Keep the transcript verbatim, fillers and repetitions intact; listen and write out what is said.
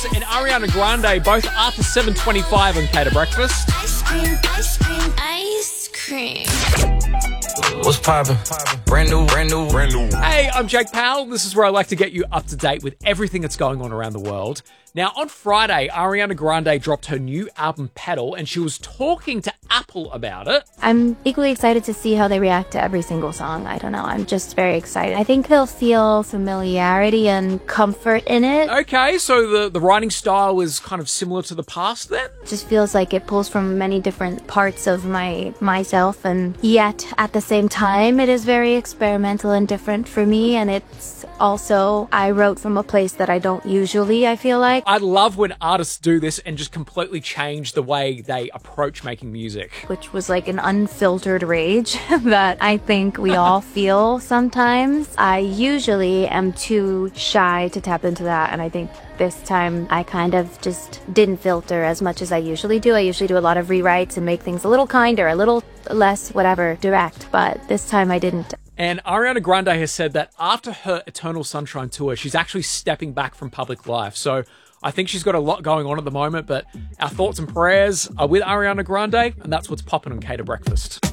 Travis and Ariana Grande, both after seven twenty-five on Cater Breakfast. Ice cream, ice cream, ice cream. What's poppin'? Brand new, brand new, brand new. Hey, I'm Jake Powell. This is where I like to get you up to date with everything that's going on around the world. Now, on Friday, Ariana Grande dropped her new album, Pedal, and she was talking to Apple about it. I'm equally excited to see how they react to every single song. I don't know. I'm just very excited. I think they'll feel familiarity and comfort in it. Okay, so the, the writing style is kind of similar to the past then? It just feels like it pulls from many different parts of my myself, and yet at the same time, it is very experimental and different for me, and it's also, I wrote from a place that I don't usually, I feel like. I love when artists do this and just completely change the way they approach making music. Which was like an unfiltered rage that I think we all feel sometimes. I usually am too shy to tap into that, and I think this time I kind of just didn't filter as much as I usually do. I usually do a lot of rewrites and make things a little kinder, a little less whatever direct, but this time I didn't. And Ariana Grande has said that after her Eternal Sunshine tour, she's actually stepping back from public life. So I think she's got a lot going on at the moment, but our thoughts and prayers are with Ariana Grande, and that's what's popping on Cater Breakfast.